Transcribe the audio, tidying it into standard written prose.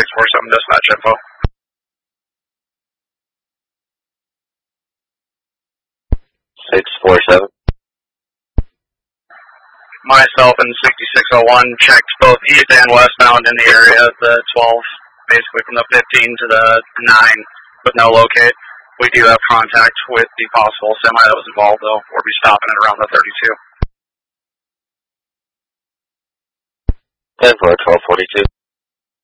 647 dispatch info. 647. Myself and 6601 checked both east and westbound in the area of the 12, basically from the 15 to the 9 with no locate. We do have contact with the possible semi that was involved, though. We'll be stopping at around the 32. 10-4, 1242.